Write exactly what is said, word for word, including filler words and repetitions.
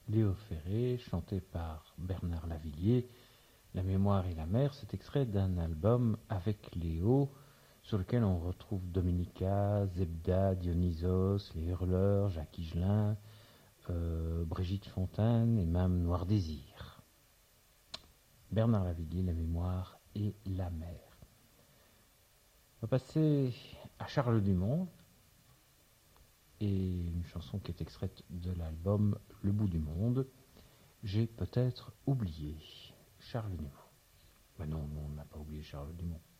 Léo Ferré, chanté par Bernard Lavilliers. La mémoire et la mer, c'est extrait d'un album avec Léo, sur lequel on retrouve Dominica, Zebda, Dionysos, Les Hurleurs, Jacques Higelin, euh, Brigitte Fontaine et même Noir Désir. Bernard Lavilliers, La mémoire et la mer. On va passer à Charles Dumont et une chanson qui est extraite de l'album Le bout du monde. J'ai peut-être oublié Charles Dumont. Ben non, non, on n'a pas oublié Charles Dumont.